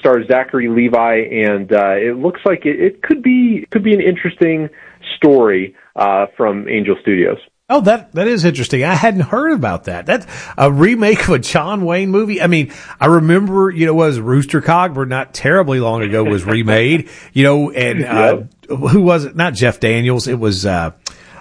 stars Zachary Levi, and it looks like it could be an interesting story from Angel Studios. Oh, that is interesting. I hadn't heard about that. That's a remake of a John Wayne movie. I mean, I remember, was Rooster Cogburn not terribly long ago was remade, and who was it? Not Jeff Daniels. It was I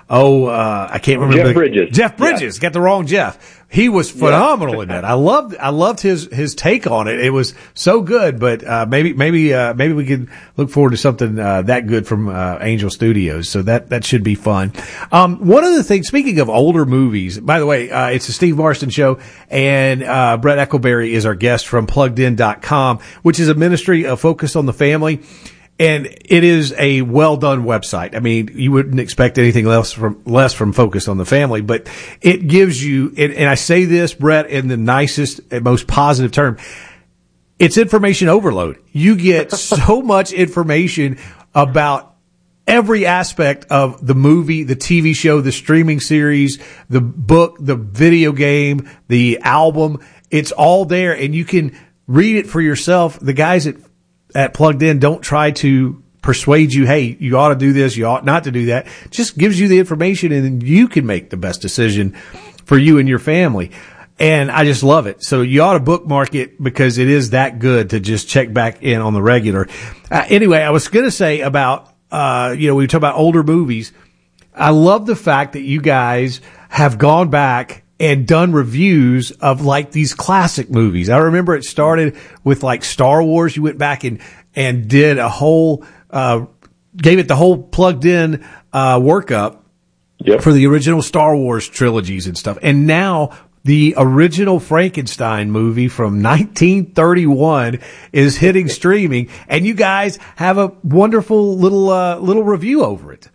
can't remember. Jeff Bridges. Jeff Bridges. Got the wrong Jeff. He was phenomenal in that. I loved his take on it. It was so good, but maybe we can look forward to something that good from Angel Studios. So that should be fun. One of the things, speaking of older movies, by the way, it's the Steve Marston Show, and Brett Eckleberry is our guest from PluggedIn.com, which is a ministry focused on the family. And it is a well done website. I mean, you wouldn't expect anything less from Focus on the Family, but it gives you, and I say this, Brett, in the nicest and most positive term, it's information overload. You get so much information about every aspect of the movie, the TV show, the streaming series, the book, the video game, the album. It's all there, and you can read it for yourself. The guys at Plugged In don't try to persuade you, hey, you ought to do this, you ought not to do that. Just gives you the information, and then you can make the best decision for you and your family. And I just love it. So you ought to bookmark it because it is that good to just check back in on the regular. Anyway, I was going to say about, we talk about older movies. I love the fact that you guys have gone back and done reviews of like these classic movies. I remember it started with like Star Wars. You went back and did a whole, gave it the whole Plugged In, workup for the original Star Wars trilogies and stuff. And now the original Frankenstein movie from 1931 is hitting streaming, and you guys have a wonderful little review over it.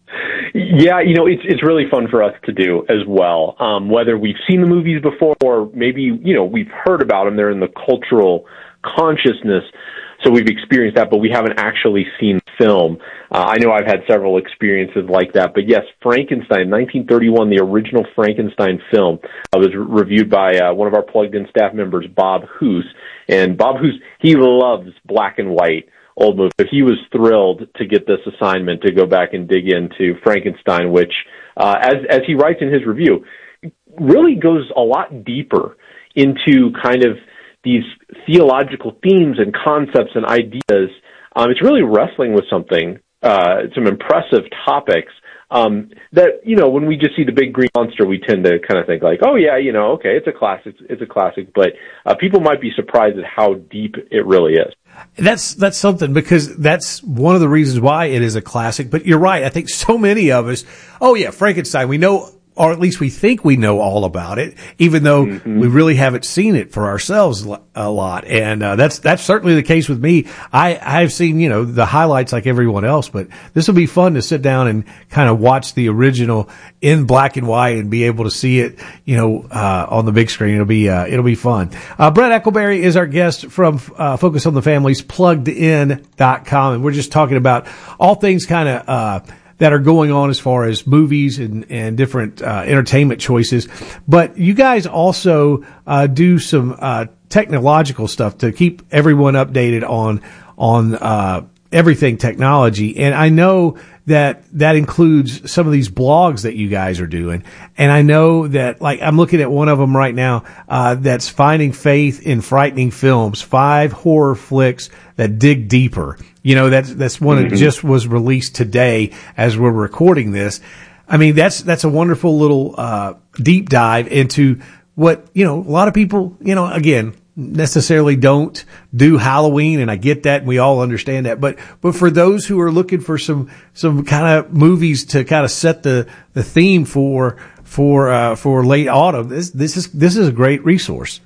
Yeah, it's really fun for us to do as well. Whether we've seen the movies before or maybe, we've heard about them, they're in the cultural consciousness, so we've experienced that, but we haven't actually seen film. I know I've had several experiences like that, but yes, Frankenstein, 1931, the original Frankenstein film, was reviewed by one of our Plugged-In staff members, Bob Hoos. And Bob Hoos, he loves black and white old movies. So he was thrilled to get this assignment to go back and dig into Frankenstein, which, as he writes in his review, really goes a lot deeper into kind of these theological themes and concepts and ideas. It's really wrestling with some impressive topics, that, when we just see the big green monster, we tend to kind of think like, oh yeah, okay, it's a classic, but, people might be surprised at how deep it really is. That's something, because that's one of the reasons why it is a classic. But you're right. I think so many of us, oh yeah, Frankenstein, we know, or at least we think we know all about it, even though we really haven't seen it for ourselves a lot. And that's certainly the case with me. I've seen, the highlights like everyone else, but this will be fun to sit down and kind of watch the original in black and white and be able to see it, on the big screen. It'll be fun. Brett Eckleberry is our guest from Focus on the Family's PluggedIn.com, and we're just talking about all things kind of that are going on as far as movies and different entertainment choices. But you guys also do some technological stuff to keep everyone updated on everything technology. And I know that includes some of these blogs that you guys are doing. And I know that, like, I'm looking at one of them right now, that's Finding Faith in Frightening Films, 5 horror flicks that dig deeper. That's one that just was released today as we're recording this. I mean, that's a wonderful little, deep dive into what, a lot of people, again, necessarily don't do Halloween, and I get that, and we all understand that. But for those who are looking for some kind of movies to kind of set the theme for late autumn, this is a great resource.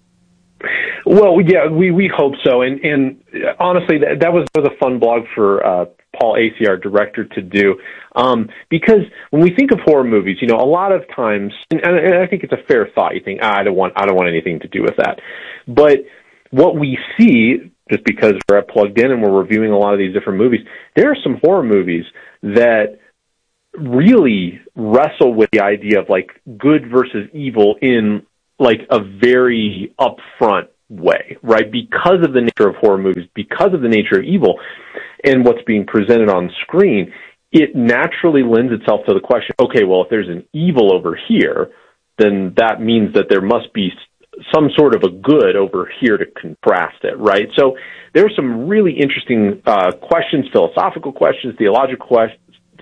Well, yeah, we hope so, and honestly, that was a fun blog for Paul Acey, our director, to do, because when we think of horror movies, a lot of times, and I think it's a fair thought, you think, I don't want anything to do with that. But what we see, just because we're at Plugged In and we're reviewing a lot of these different movies, there are some horror movies that really wrestle with the idea of like good versus evil in like a very upfront way, right? Because of the nature of horror movies, because of the nature of evil and what's being presented on screen, it naturally lends itself to the question, okay, well, if there's an evil over here, then that means that there must be some sort of a good over here to contrast it, right? So there are some really interesting questions, philosophical questions, theological questions,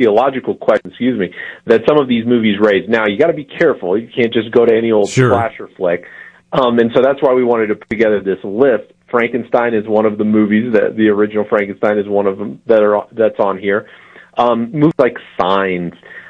that some of these movies raise. Now, you got to be careful. You can't just go to any old slasher flick. And so that's why we wanted to put together this list. Frankenstein is one of the movies, that the original Frankenstein is one of them that's on here. Movies like Signs,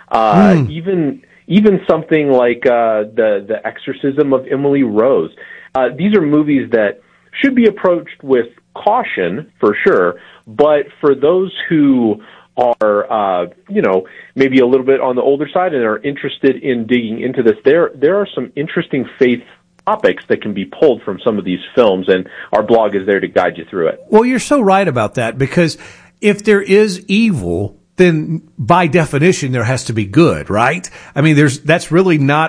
even something like the Exorcism of Emily Rose. These are movies that should be approached with caution, for sure, but for those who are, maybe a little bit on the older side and are interested in digging into this, there are some interesting faith topics that can be pulled from some of these films, and our blog is there to guide you through it. Well, you're so right about that, because if there is evil, then by definition there has to be good, right? I mean, that's really not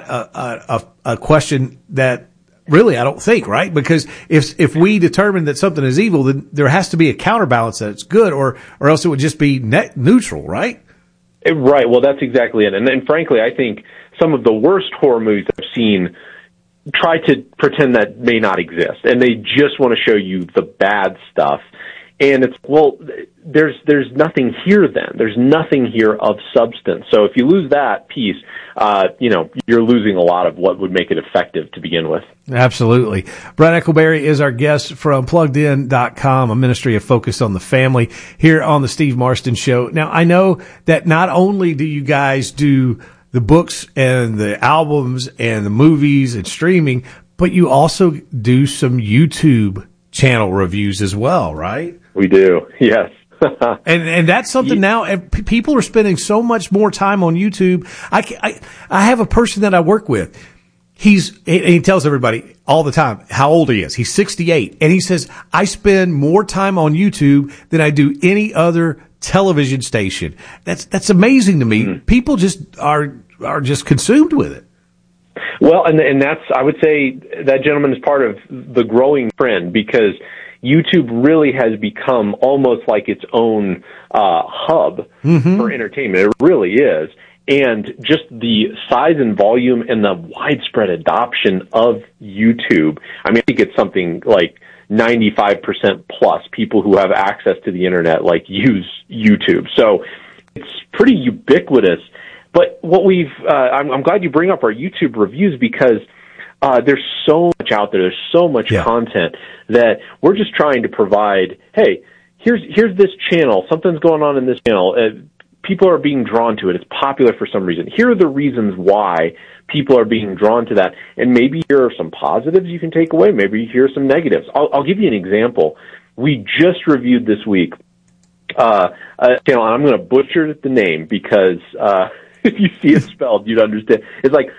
a question that really I don't think, right? Because if we determine that something is evil, then there has to be a counterbalance that it's good, or else it would just be neutral, right? Right. Well, that's exactly it. And frankly, I think some of the worst horror movies I've seen try to pretend that may not exist, and they just want to show you the bad stuff. And it's, well, there's nothing here then. There's nothing here of substance. So if you lose that piece, you're losing a lot of what would make it effective to begin with. Absolutely. Brad Eckelberry is our guest from PluggedIn.com, a ministry of focus on the family, here on the Steve Marston Show. Now, I know that not only do you guys do the books and the albums and the movies and streaming, but you also do some YouTube channel reviews as well, right? We do, yes. and that's something now, and people are spending so much more time on YouTube. I have a person that I work with. He tells everybody all the time how old he is. He's 68, and he says, I spend more time on YouTube than I do any other television station. That's amazing to me. Mm-hmm. People just are just consumed with it. Well, and that's, I would say that gentleman is part of the growing trend, because YouTube really has become almost like its own hub for entertainment. It really is. And just the size and volume and the widespread adoption of YouTube, I mean, I think it's something like 95% plus people who have access to the internet use YouTube. So it's pretty ubiquitous. But what I'm glad you bring up our YouTube reviews, because there's so much out there. There's so much content that we're just trying to provide. Hey, here's this channel. Something's going on in this channel. People are being drawn to it. It's popular for some reason. Here are the reasons why people are being drawn to that. And maybe here are some positives you can take away. Maybe here are some negatives. I'll give you an example. We just reviewed this week a channel, and I'm going to butcher the name because if you see it spelled, you'd understand. It's like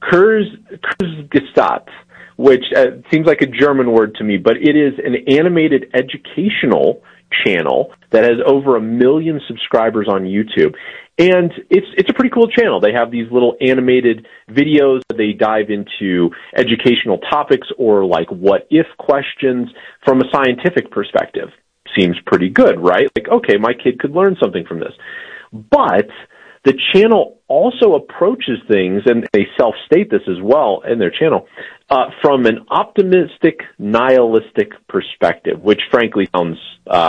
Kurzgesagt, which seems like a German word to me, but it is an animated educational channel that has over 1 million subscribers on YouTube. And it's a pretty cool channel. They have these little animated videos that they dive into educational topics or like what if questions from a scientific perspective. Seems pretty good, right? Like, okay, my kid could learn something from this. But the channel also approaches things, and they self-state this as well in their channel, from an optimistic, nihilistic perspective, which frankly sounds,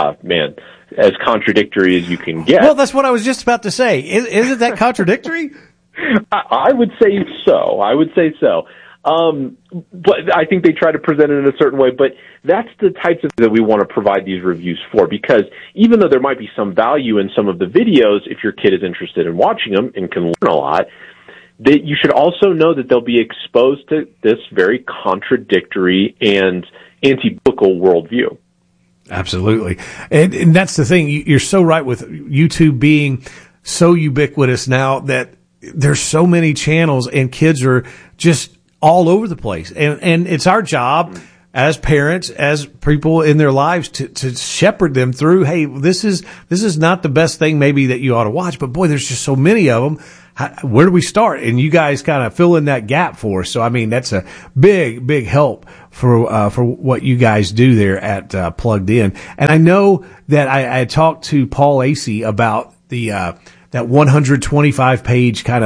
as contradictory as you can get. Well, that's what I was just about to say. Isn't that contradictory? I would say so. But I think they try to present it in a certain way, but that's the types of things that we want to provide these reviews for, because even though there might be some value in some of the videos, if your kid is interested in watching them and can learn a lot, that you should also know that they'll be exposed to this very contradictory and anti-biblical worldview. Absolutely. And that's the thing. You're so right with YouTube being so ubiquitous now that there's so many channels and kids are just all over the place. And it's our job as parents, as people in their lives to shepherd them through, hey, this is not the best thing maybe that you ought to watch, but boy, there's just so many of them. where do we start? And you guys kind of fill in that gap for us. So, I mean, that's a big help for what you guys do there at Plugged In. And I know that I talked to Paul Asay about that 125 page kind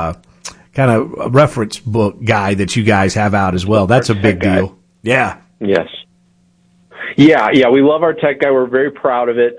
of reference book guide that you guys have out as well. That's a big deal. Yeah. Yes. Yeah. We love our tech guide. We're very proud of it.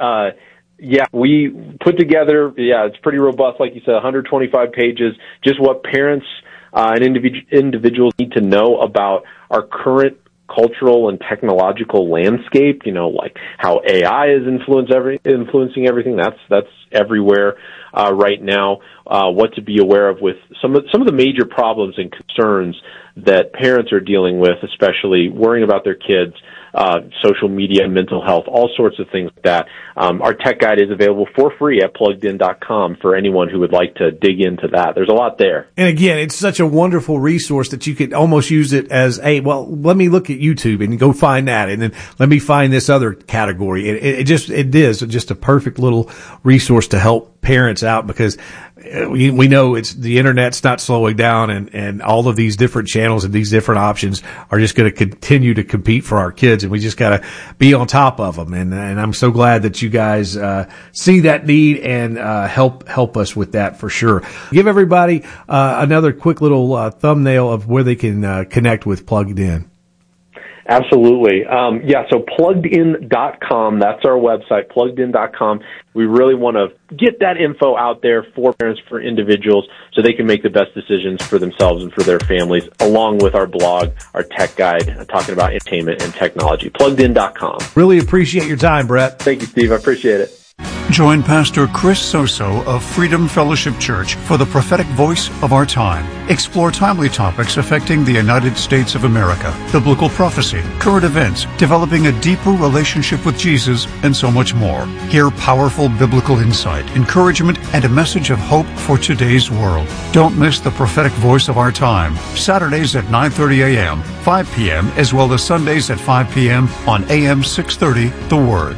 We put together, it's pretty robust, like you said, 125 pages, just what parents and individuals need to know about our current cultural and technological landscape, like how AI is influencing everything. That's everywhere right now. What to be aware of with some of the major problems and concerns that parents are dealing with, especially worrying about their kids, social media, mental health, all sorts of things like that. Our tech guide is available for free at pluggedin.com for anyone who would like to dig into that. There's a lot there. And again, it's such a wonderful resource that you could almost use it as let me look at YouTube and go find that, and then let me find this other category. It is just a perfect little resource to help parents out, because we know the internet's not slowing down, and all of these different channels and these different options are just going to continue to compete for our kids, and we just got to be on top of them. And I'm so glad that you guys see that need and help us with that for sure. Give everybody another quick little thumbnail of where they can connect with Plugged In. Absolutely. So pluggedin.com, that's our website, pluggedin.com. We really want to get that info out there for parents, for individuals, so they can make the best decisions for themselves and for their families, along with our blog, our tech guide, talking about entertainment and technology. Pluggedin.com. Really appreciate your time, Brett. Thank you, Steve. I appreciate it. Join Pastor Chris Soso of Freedom Fellowship Church for the prophetic voice of our time. Explore timely topics affecting the United States of America, biblical prophecy, current events, developing a deeper relationship with Jesus, and so much more. Hear powerful biblical insight, encouragement, and a message of hope for today's world. Don't miss the prophetic voice of our time. Saturdays at 9:30 a.m., 5 p.m., as well as Sundays at 5 p.m. on AM 630, The Word.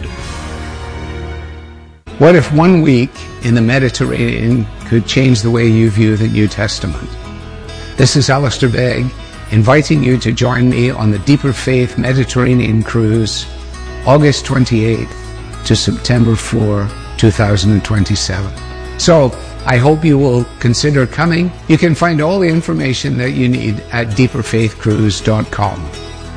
What if 1 week in the Mediterranean could change the way you view the New Testament? This is Alistair Begg, inviting you to join me on the Deeper Faith Mediterranean Cruise, August 28th to September 4, 2027. So, I hope you will consider coming. You can find all the information that you need at deeperfaithcruise.com.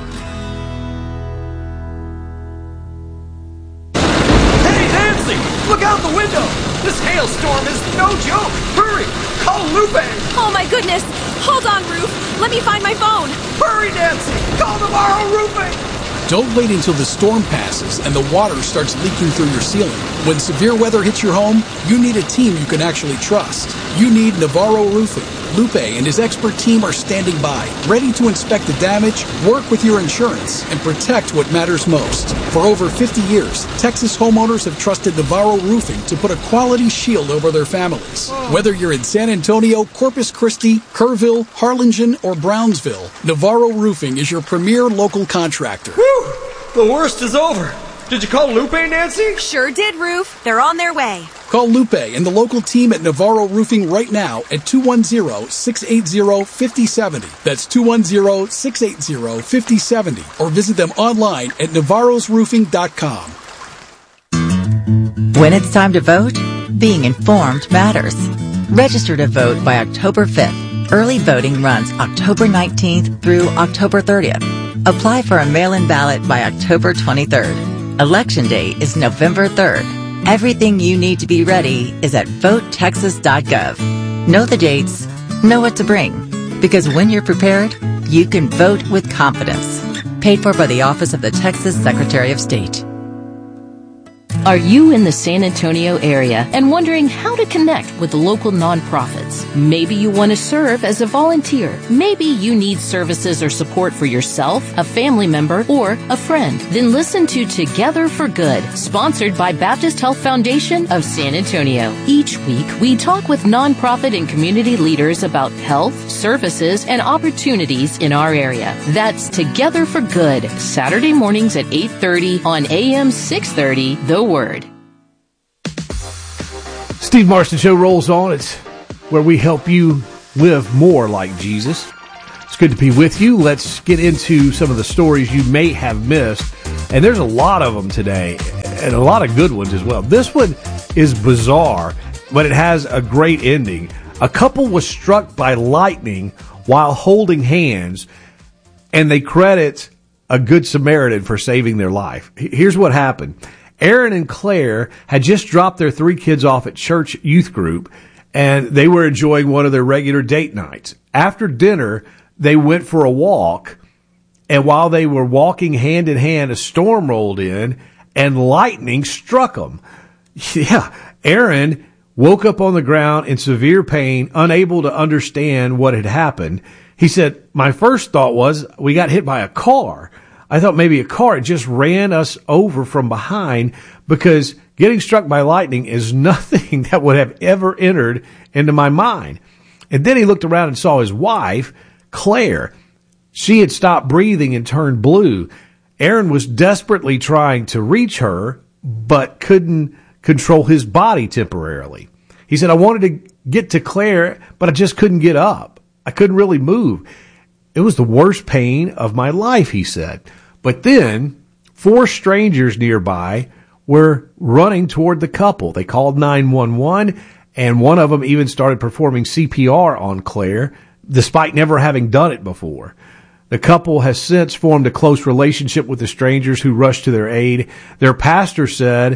Look out the window! This hailstorm is no joke! Hurry! Call Lupe! Oh my goodness! Hold on, Roof! Let me find my phone! Hurry, Nancy! Call Navarro Roofing! Don't wait until the storm passes and the water starts leaking through your ceiling. When severe weather hits your home, you need a team you can actually trust. You need Navarro Roofing. Lupe and his expert team are standing by, ready to inspect the damage, work with your insurance, and protect what matters most. For over 50 years, Texas homeowners have trusted Navarro Roofing to put a quality shield over their families. Whether you're in San Antonio, Corpus Christi, Kerrville, Harlingen, or Brownsville, Navarro Roofing is your premier local contractor. Whew! The worst is over. Did you call Lupe, Nancy? Sure did, Roof. They're on their way. Call Lupe and the local team at Navarro Roofing right now at 210-680-5070. That's 210-680-5070. Or visit them online at navarrosroofing.com. When it's time to vote, being informed matters. Register to vote by October 5th. Early voting runs October 19th through October 30th. Apply for a mail-in ballot by October 23rd. Election Day is November 3rd. Everything you need to be ready is at votetexas.gov. Know the dates, know what to bring, because when you're prepared, you can vote with confidence. Paid for by the Office of the Texas Secretary of State. Are you in the San Antonio area and wondering how to connect with local nonprofits? Maybe you want to serve as a volunteer. Maybe you need services or support for yourself, a family member, or a friend. Then listen to Together for Good, sponsored by Baptist Health Foundation of San Antonio. Each week, we talk with nonprofit and community leaders about health, services, and opportunities in our area. That's Together for Good, Saturday mornings at 8:30 on AM 630, The Word. Steve Marston Show rolls on. It's where we help you live more like Jesus. It's good to be with you. Let's get into some of the stories you may have missed. And there's a lot of them today, and a lot of good ones as well. This one is bizarre, but it has a great ending. A couple was struck by lightning while holding hands, and they credit a Good Samaritan for saving their life. Here's what happened. Aaron and Claire had just dropped their 3 kids off at church youth group, and they were enjoying one of their regular date nights. After dinner, they went for a walk, and while they were walking hand in hand, a storm rolled in, and lightning struck them. Yeah, Aaron woke up on the ground in severe pain, unable to understand what had happened. He said, "My first thought was we got hit by a car. I thought maybe a car just ran us over from behind, because getting struck by lightning is nothing that would have ever entered into my mind." And then he looked around and saw his wife, Claire. She had stopped breathing and turned blue. Aaron was desperately trying to reach her, but couldn't control his body temporarily. He said, "I wanted to get to Claire, but I just couldn't get up. I couldn't really move. It was the worst pain of my life," he said. But then 4 strangers nearby were running toward the couple. They called 911, and one of them even started performing CPR on Claire, despite never having done it before. The couple has since formed a close relationship with the strangers who rushed to their aid. Their pastor said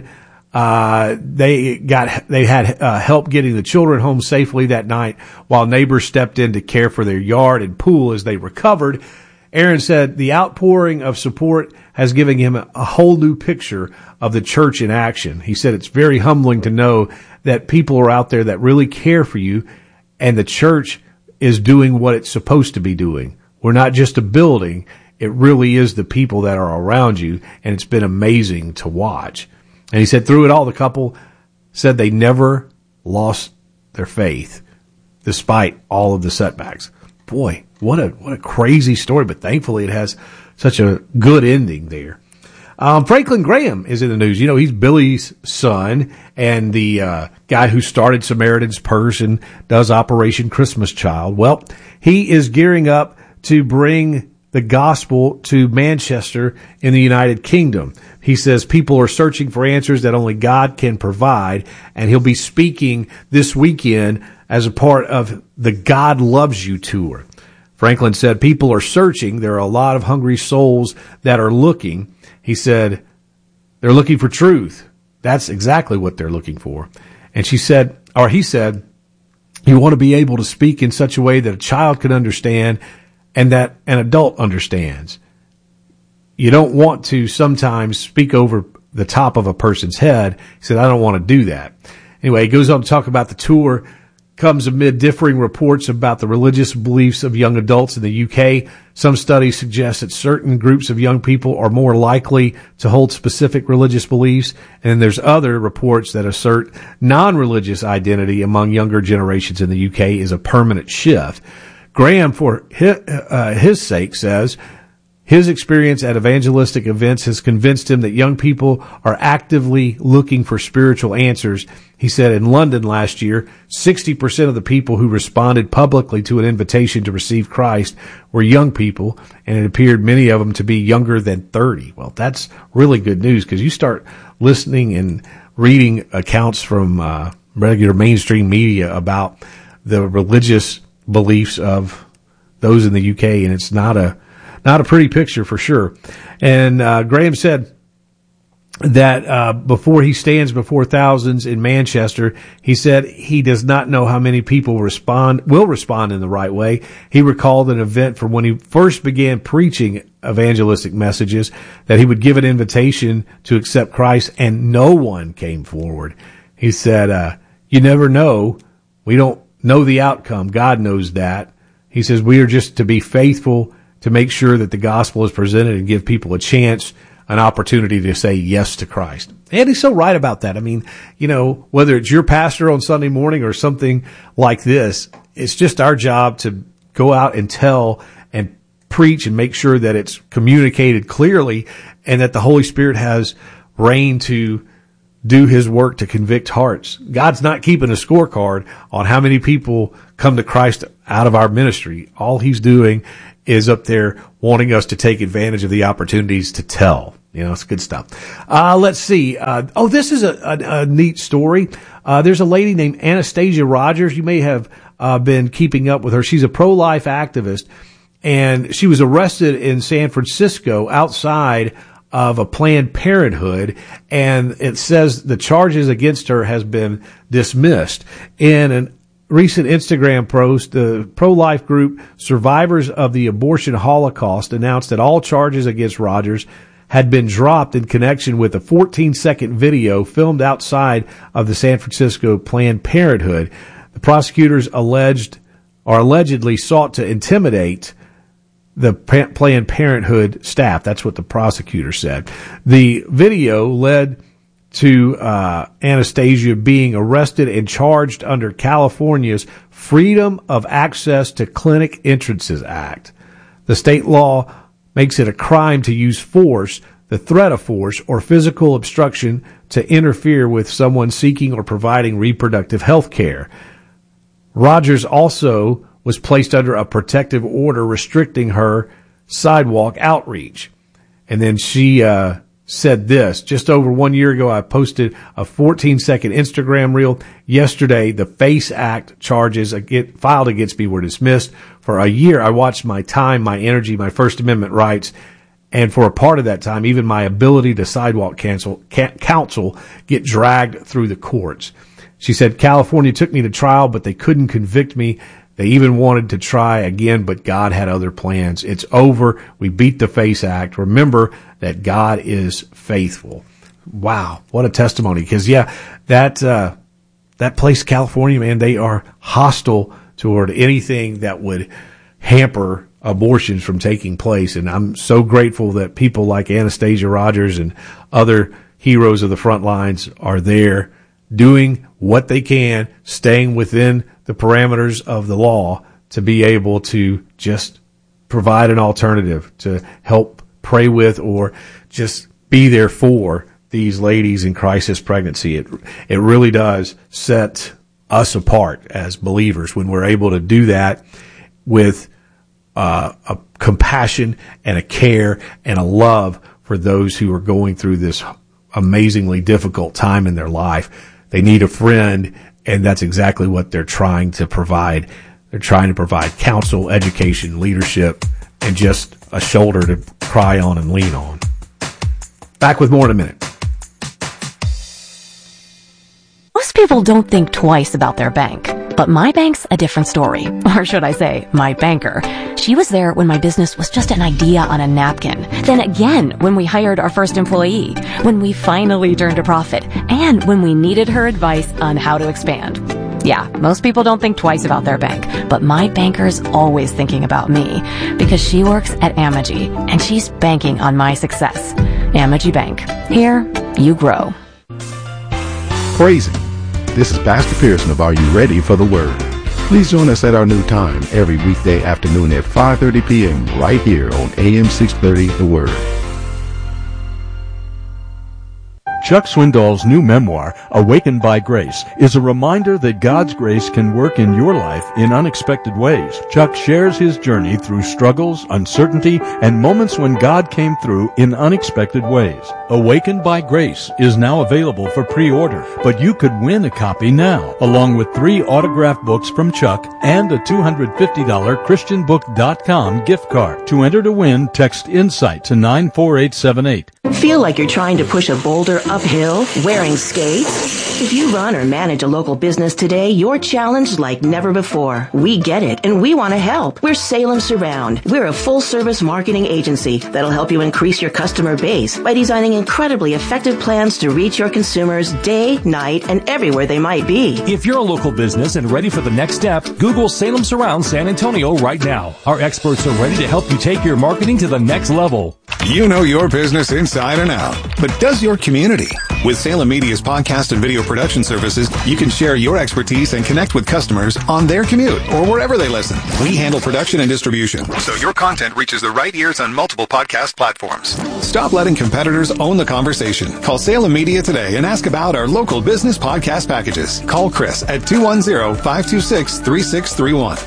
they had help getting the children home safely that night, while neighbors stepped in to care for their yard and pool as they recovered. Aaron said the outpouring of support has given him a whole new picture of the church in action. He said it's very humbling to know that people are out there that really care for you, and the church is doing what it's supposed to be doing. We're not just a building. It really is the people that are around you, and it's been amazing to watch. And he said through it all, the couple said they never lost their faith despite all of the setbacks. Boy, what a crazy story, but thankfully it has such a good ending there. Franklin Graham is in the news. You know, he's Billy's son and the guy who started Samaritan's Purse and does Operation Christmas Child. Well, he is gearing up to bring the gospel to Manchester in the United Kingdom. He says people are searching for answers that only God can provide, and he'll be speaking this weekend as a part of the God Loves You tour. Franklin said people are searching. There are a lot of hungry souls that are looking. He said they're looking for truth. That's exactly what they're looking for. And he said, you want to be able to speak in such a way that a child can understand and that an adult understands. You don't want to sometimes speak over the top of a person's head. He said, I don't want to do that. Anyway, he goes on to talk about the tour. Comes amid differing reports about the religious beliefs of young adults in the UK. Some studies suggest that certain groups of young people are more likely to hold specific religious beliefs, and there's other reports that assert non-religious identity among younger generations in the UK is a permanent shift. Graham, for his sake, says his experience at evangelistic events has convinced him that young people are actively looking for spiritual answers. He said in London last year, 60% of the people who responded publicly to an invitation to receive Christ were young people, and it appeared many of them to be younger than 30. Well, that's really good news, because you start listening and reading accounts from regular mainstream media about the religious beliefs of those in the UK, and it's not a pretty picture for sure. And Graham said that before he stands before thousands in Manchester, he said he does not know how many people will respond in the right way. He recalled an event from when he first began preaching evangelistic messages, that he would give an invitation to accept Christ, and no one came forward. He said, you never know. We don't know the outcome. God knows that. He says we are just to be faithful to make sure that the gospel is presented and give people a chance, an opportunity to say yes to Christ. And he's so right about that. I mean, you know, whether it's your pastor on Sunday morning or something like this, it's just our job to go out and tell and preach and make sure that it's communicated clearly, and that the Holy Spirit has reign to do his work to convict hearts. God's not keeping a scorecard on how many people come to Christ out of our ministry. All he's doing is up there wanting us to take advantage of the opportunities to tell. You know, it's good stuff. Let's see. This is a neat story. There's a lady named Anastasia Rogers. You may have been keeping up with her. She's a pro-life activist, and she was arrested in San Francisco outside of a Planned Parenthood, and it says the charges against her has been dismissed. In a recent Instagram post, the pro-life group Survivors of the Abortion Holocaust announced that all charges against Rogers had been dropped in connection with a 14-second video filmed outside of the San Francisco Planned Parenthood. The prosecutors allegedly sought to intimidate the Planned Parenthood staff. That's what the prosecutor said. The video led to Anastasia being arrested and charged under California's Freedom of Access to Clinic Entrances Act. The state law makes it a crime to use force, the threat of force, or physical obstruction to interfere with someone seeking or providing reproductive health care. Rogers also was placed under a protective order restricting her sidewalk outreach. And then she said this: just over 1 year ago, I posted a 14-second Instagram reel. Yesterday, the FACE Act charges filed against me were dismissed. For a year, I watched my time, my energy, my First Amendment rights, and for a part of that time, even my ability to sidewalk counsel get dragged through the courts. She said, California took me to trial, but they couldn't convict me. They even wanted to try again, but God had other plans. It's over. We beat the FACE Act. Remember that God is faithful. Wow, what a testimony. Because, that place, California, man, they are hostile toward anything that would hamper abortions from taking place. And I'm so grateful that people like Anastasia Rogers and other heroes of the front lines are there doing what they can, staying within the parameters of the law to be able to just provide an alternative, to help pray with or just be there for these ladies in crisis pregnancy. It really does set us apart as believers when we're able to do that with a compassion and a care and a love for those who are going through this amazingly difficult time in their life. They need a friend, and that's exactly what they're trying to provide. They're trying to provide counsel, education, leadership, and just a shoulder to cry on and lean on. Back with more in a minute. Most people don't think twice about their bank, but my bank's a different story. Or should I say, my banker. She was there when my business was just an idea on a napkin. Then again, when we hired our first employee, when we finally turned a profit, and when we needed her advice on how to expand. Yeah, most people don't think twice about their bank, but my banker's always thinking about me because she works at Amegy, and she's banking on my success. Amegy Bank. Here, you grow. Praise Him. This is Pastor Pearson of Are You Ready for the Word? Please join us at our new time every weekday afternoon at 5:30 p.m. right here on AM 630 The Word. Chuck Swindoll's new memoir, Awakened by Grace, is a reminder that God's grace can work in your life in unexpected ways. Chuck shares his journey through struggles, uncertainty, and moments when God came through in unexpected ways. Awakened by Grace is now available for pre-order, but you could win a copy now, along with 3 autographed books from Chuck and a $250 ChristianBook.com gift card. To enter to win, text INSIGHT to 94878. Feel like you're trying to push a boulder uphill wearing skates? If you run or manage a local business today, you're challenged like never before. We get it, and we want to help. We're Salem Surround. We're a full-service marketing agency that'll help you increase your customer base by designing incredibly effective plans to reach your consumers day, night, and everywhere they might be. If you're a local business and ready for the next step, Google Salem Surround San Antonio right now. Our experts are ready to help you take your marketing to the next level. You know your business inside and out, but does your community? With Salem Media's podcast and video production services, you can share your expertise and connect with customers on their commute or wherever they listen. We handle production and distribution, so your content reaches the right ears on multiple podcast platforms. Stop letting competitors own the conversation. Call Salem Media today and ask about our local business podcast packages. Call Chris at 210-526-3631.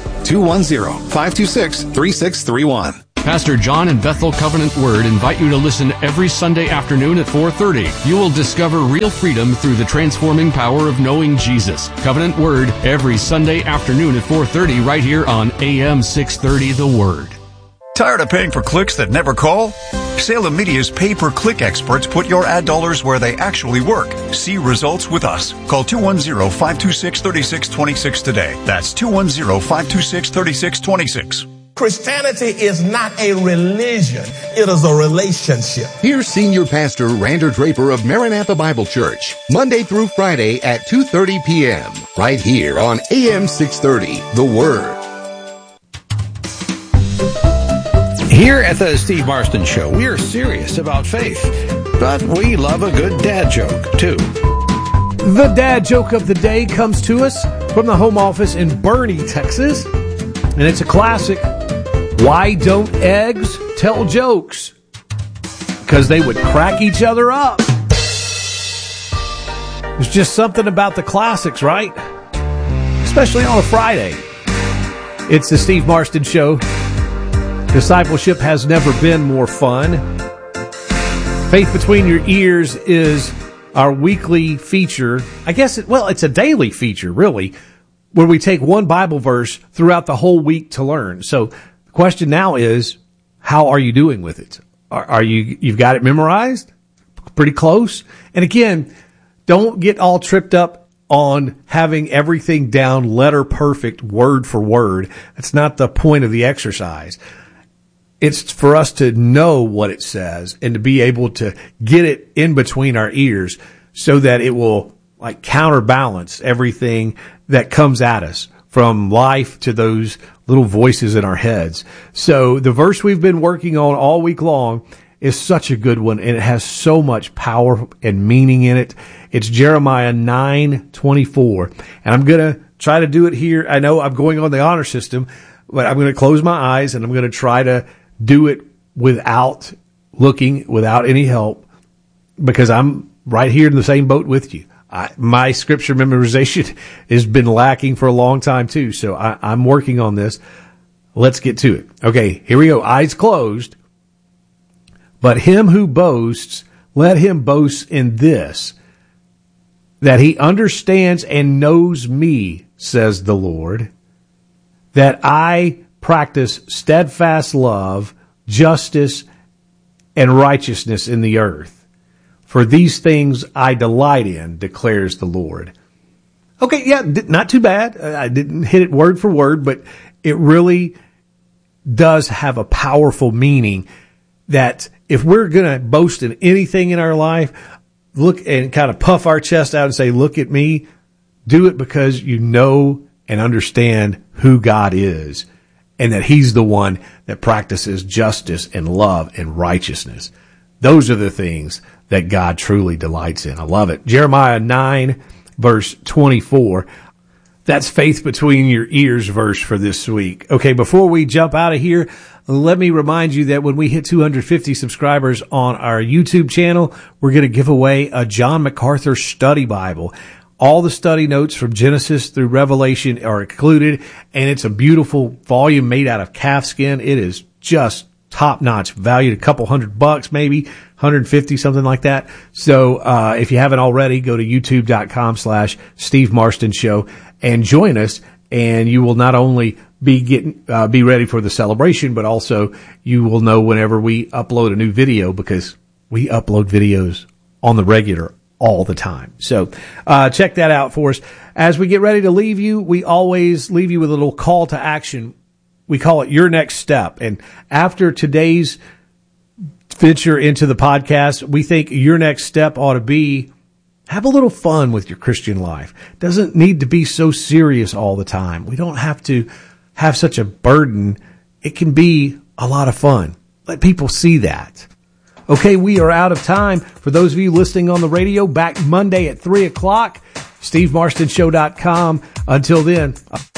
210-526-3631. Pastor John and Bethel Covenant Word invite you to listen every Sunday afternoon at 4:30. You will discover real freedom through the transforming power of knowing Jesus. Covenant Word every Sunday afternoon at 4:30 right here on AM 630 The Word. Tired of paying for clicks that never call? Salem Media's pay-per-click experts put your ad dollars where they actually work. See results with us. Call 210-526-3626 today. That's 210-526-3626. Christianity is not a religion. It is a relationship. Here's Senior Pastor Rander Draper of Maranatha Bible Church, Monday through Friday at 2:30 p.m. right here on AM 630, The Word. Here at the Steve Marston Show, we are serious about faith, but we love a good dad joke, too. The dad joke of the day comes to us from the home office in Boerne, Texas, and it's a classic. Why don't eggs tell jokes? Because they would crack each other up. There's just something about the classics, right? Especially on a Friday. It's the Steve Marston Show. Discipleship has never been more fun. Faith Between Your Ears is our weekly feature. I guess, it's a daily feature, really, where we take one Bible verse throughout the whole week to learn. So the question now is, how are you doing with it? You've got it memorized? Pretty close? And again, don't get all tripped up on having everything down letter perfect, word for word. That's not the point of the exercise. It's for us to know what it says and to be able to get it in between our ears so that it will counterbalance everything that comes at us from life to those little voices in our heads. So the verse we've been working on all week long is such a good one, and it has so much power and meaning in it. It's Jeremiah 9:24, and I'm going to try to do it here. I know I'm going on the honor system, but I'm going to close my eyes and I'm going to try to do it without looking, without any help, because I'm right here in the same boat with you. My scripture memorization has been lacking for a long time too, so I'm working on this. Let's get to it. Okay, here we go. Eyes closed. But him who boasts, let him boast in this, that he understands and knows me, says the Lord, that I practice steadfast love, justice, and righteousness in the earth. For these things I delight in, declares the Lord. Okay, yeah, not too bad. I didn't hit it word for word, but it really does have a powerful meaning that if we're going to boast in anything in our life, look and kind of puff our chest out and say, look at me, do it because you know and understand who God is and that he's the one that practices justice and love and righteousness. Those are the things that God truly delights in. I love it. Jeremiah 9, verse 24. That's Faith Between Your Ears verse for this week. Okay, before we jump out of here, let me remind you that when we hit 250 subscribers on our YouTube channel, we're going to give away a John MacArthur study Bible. All the study notes from Genesis through Revelation are included, and it's a beautiful volume made out of calfskin. It is just top-notch, valued a couple $100, maybe 150, something like that. So if you haven't already, go to youtube.com/Steve Marston Show and join us, and you will not only be ready for the celebration, but also you will know whenever we upload a new video, because we upload videos on the regular all the time. So check that out for us. As we get ready to leave you, we always leave you with a little call to action. We call it Your Next Step. And after today's venture into the podcast, we think your next step ought to be have a little fun with your Christian life. It doesn't need to be so serious all the time. We don't have to have such a burden. It can be a lot of fun. Let people see that. Okay, we are out of time. For those of you listening on the radio, back Monday at 3 o'clock, SteveMarstonShow.com. Until then.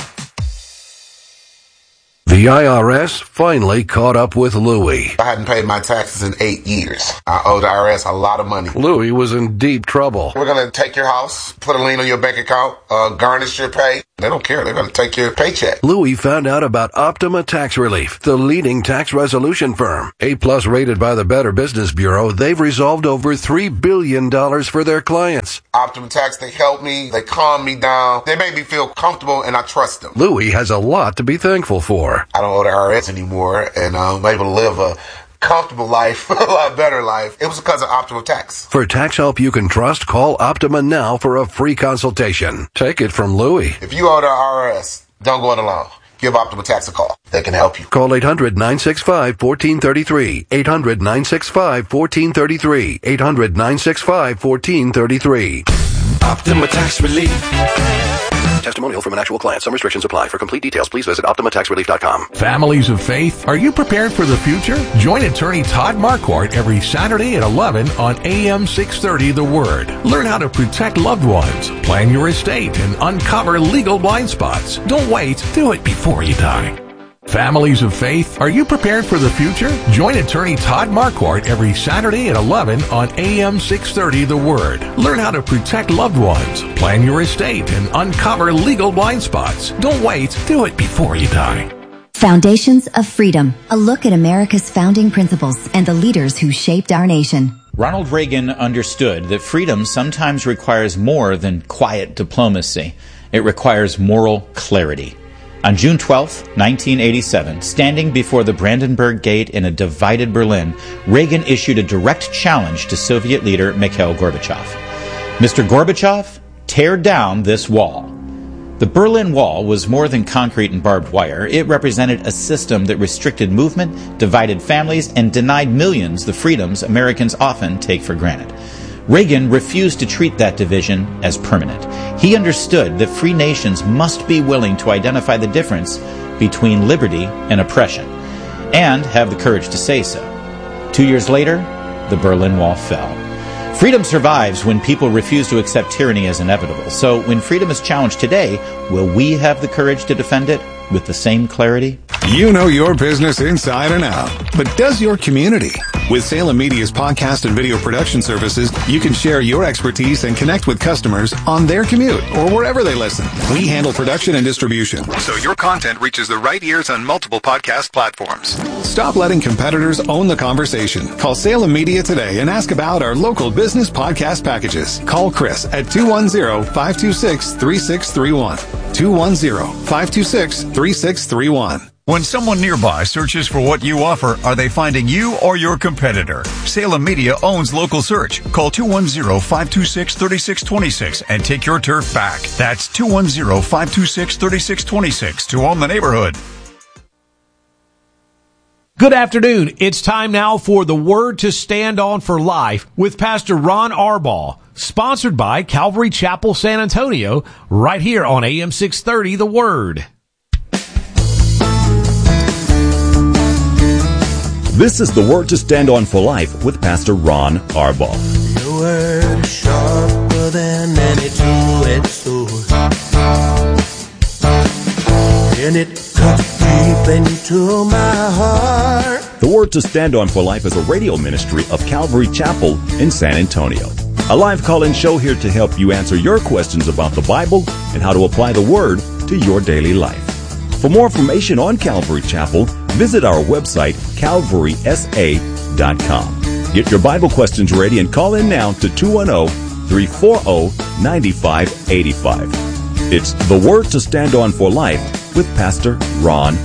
The IRS finally caught up with Louie. I hadn't paid my taxes in 8 years. I owe the IRS a lot of money. Louie was in deep trouble. We're going to take your house, put a lien on your bank account, garnish your pay. They don't care. They're going to take your paycheck. Louie found out about Optima Tax Relief, the leading tax resolution firm. A+ rated by the Better Business Bureau, they've resolved over $3 billion for their clients. Optima Tax, they help me. They calm me down. They make me feel comfortable, and I trust them. Louie has a lot to be thankful for. I don't owe the IRS anymore, and I'm able to live a comfortable life, a lot better life. It was because of Optima Tax. For tax help you can trust, call Optima now for a free consultation. Take it from Louie. If you owe the IRS, don't go it alone. Give Optima Tax a call. They can help you. Call 800-965-1433. 800-965-1433. 800-965-1433. Optima Tax Relief. Testimonial from an actual client. Some restrictions apply. For complete details, please visit OptimaTaxRelief.com. Families of faith, are you prepared for the future? Join attorney Todd Marquardt every Saturday at 11 on AM 630 The Word. Learn how to protect loved ones, plan your estate, and uncover legal blind spots. Don't wait. Do it before you die. Families of faith, are you prepared for the future? Join attorney Todd Marquardt every Saturday at 11 on AM 630 The Word. Learn how to protect loved ones, plan your estate, and uncover legal blind spots. Don't wait. Do it before you die. Foundations of Freedom, a look at America's founding principles and the leaders who shaped our nation. Ronald Reagan understood that freedom sometimes requires more than quiet diplomacy. It requires moral clarity. On June 12, 1987, standing before the Brandenburg Gate in a divided Berlin, Reagan issued a direct challenge to Soviet leader Mikhail Gorbachev. Mr. Gorbachev, tear down this wall. The Berlin Wall was more than concrete and barbed wire. It represented a system that restricted movement, divided families, and denied millions the freedoms Americans often take for granted. Reagan refused to treat that division as permanent. He understood that free nations must be willing to identify the difference between liberty and oppression, and have the courage to say so. 2 years later, the Berlin Wall fell. Freedom survives when people refuse to accept tyranny as inevitable. So when freedom is challenged today, will we have the courage to defend it with the same clarity? You know your business inside and out, but does your community? With Salem Media's podcast and video production services, you can share your expertise and connect with customers on their commute or wherever they listen. We handle production and distribution, so your content reaches the right ears on multiple podcast platforms. Stop letting competitors own the conversation. Call Salem Media today and ask about our local business podcast packages. Call Chris at 210-526-3631. 210-526-3631. When someone nearby searches for what you offer, are they finding you or your competitor? Salem Media owns local search. Call 210-526-3626 and take your turf back. That's 210-526-3626 to own the neighborhood. Good afternoon. It's time now for the Word to Stand On for Life with Pastor Ron Arbaugh, sponsored by Calvary Chapel, San Antonio, right here on AM 630, The Word. This is the Word to Stand On for Life with Pastor Ron Arbaugh. Your word is sharper than any two-edged sword, and it cuts deep into my heart. The Word to Stand On for Life is a radio ministry of Calvary Chapel in San Antonio. A live call-in show here to help you answer your questions about the Bible and how to apply the Word to your daily life. For more information on Calvary Chapel, visit our website, calvarysa.com. Get your Bible questions ready and call in now to 210-340-9585. It's the Word to Stand On for Life with Pastor Ron